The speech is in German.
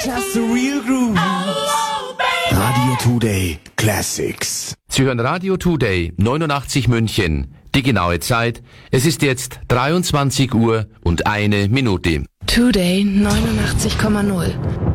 Just a real groove. Radio Today Classics. Sie hören Radio Today 89 München. Die genaue Zeit, es ist jetzt 23 Uhr und 1 Minute. Today 89,0.